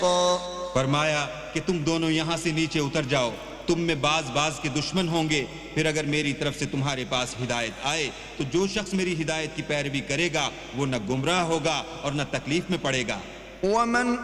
फरमाया कि तुम दोनों यहाँ से नीचे उतर जाओ, तुम में बाज के दुश्मन होंगे। फिर अगर मेरी तरफ से तुम्हारे पास हिदायत आए तो जो शख्स मेरी हिदायत की पैरवी करेगा वो न गुमराह होगा और न तकलीफ में पड़ेगा।